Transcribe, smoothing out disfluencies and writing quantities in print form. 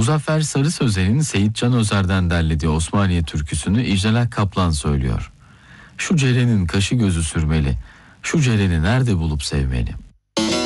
Muzaffer Sarı Sözen'in Seyit Can Özer'den derlediği Osmaniye türküsünü İclal Kaplan söylüyor. Şu Ceren'in kaşı gözü sürmeli, şu Ceren'i nerede bulup sevmeli.